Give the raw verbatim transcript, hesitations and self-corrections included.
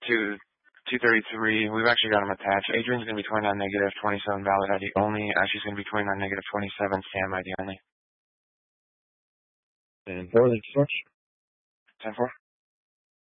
two, two thirty-three. We've actually got them attached. Adrian's going to be twenty-nine negative, twenty-seven valid I D only. Ashley's going to be twenty-nine negative, twenty-seven Sam I D only. ten four, thanks so much. ten four.